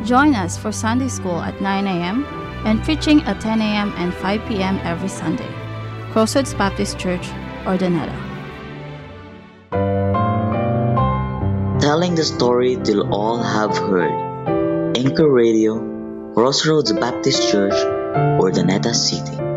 Join us for Sunday School at 9 a.m. and preaching at 10 a.m. and 5 p.m. every Sunday. Crossroads Baptist Church, Ordoneta. Telling the story till all have heard. Anchor Radio, Crossroads Baptist Church, Ordoneta City.